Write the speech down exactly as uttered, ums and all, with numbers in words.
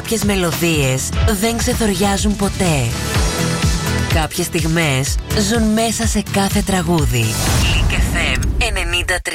κάποιες μελωδίες δεν ξεθοριάζουν ποτέ. Κάποιες στιγμές ζουν μέσα σε κάθε τραγούδι. Link εφ εμ ενενήντα τρία.